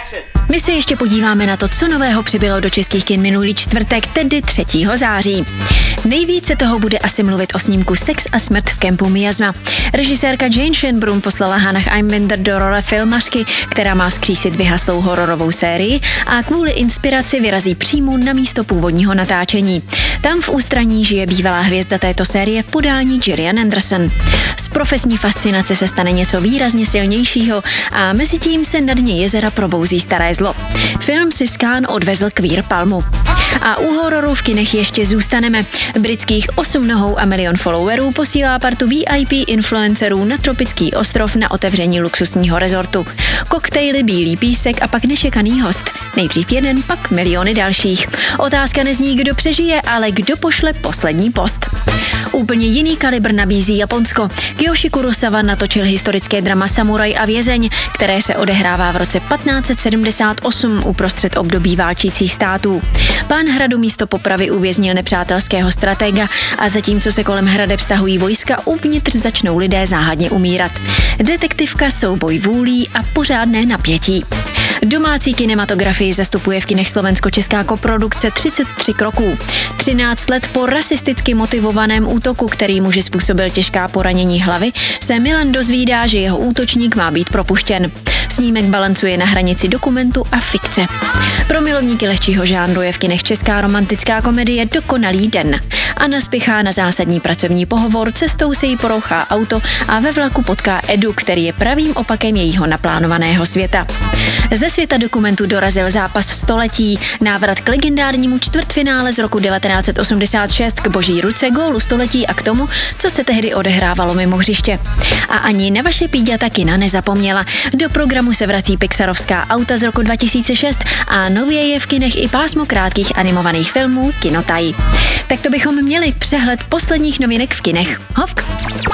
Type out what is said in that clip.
My se ještě podíváme na to, co nového přibylo do českých kin minulý čtvrtek, tedy 3. září. Nejvíce toho bude asi mluvit o snímku Sex a smrt v kempu Miasma. Režisérka Jane Shanbrun poslala Hannah Einbinder do role filmařky, která má vzkřísit vyhaslou hororovou sérii a kvůli inspiraci vyrazí přímo na místo původního natáčení. Tam v ústraní žije bývalá hvězda této série v podání Gillian Anderson. Z profesní fascinace se stane něco výrazně silnějšího a mezitím se na dně jezera probouzí staré zlo. Film si z Cannes odvezl Queer Palmu. A u hororu v kinech ještě zůstaneme. Britských 8 nohou a milion followerů posílá partu VIP influencerů na tropický ostrov na otevření luxusního rezortu. Koktejly, bílý písek a pak nečekaný host. Nejdřív jeden, pak miliony dalších. Otázka nezní, kdo přežije, ale kdo pošle poslední post. Úplně jiný kalibr nabízí Japonsko. Kiyoshi Kurosawa natočil historické drama Samuraj a vězeň, které se odehrává v roce 1578 uprostřed období válčících států. Pán hradu místo popravy uvěznil nepřátelského stratega a zatímco se kolem hradeb stahují vojska, uvnitř začnou lidé záhadně umírat. Detektivka, souboj vůlí a pořádné napětí. Domácí kinematografii zastupuje v kinech slovensko-česká koprodukce 33 kroků. 13 let po rasisticky motivovaném útoku, který muži způsobil těžká poranění hlavy, se Milan dozvídá, že jeho útočník má být propuštěn. Snímek balancuje na hranici dokumentu a fikce. Pro milovníky lehčího žánru je v kinech česká romantická komedie Dokonalý den. Anna spěchá na zásadní pracovní pohovor, cestou se jí porouchá auto a ve vlaku potká Edu, který je pravým opakem jejího naplánovaného světa. Ze světa dokumentu dorazil zápas století, návrat k legendárnímu čtvrtfinále z roku 1986, k boží ruce, gólu století a k tomu, co se tehdy odehrávalo mimo hřiště. A ani na vaše píďata kina nezapomněla. Do programu se vrací pixarovská auta z roku 2006 a nově je v kinech i pásmo krátkých animovaných filmů Kinotaj. Tak to bychom měli přehled posledních novinek v kinech. Hovk!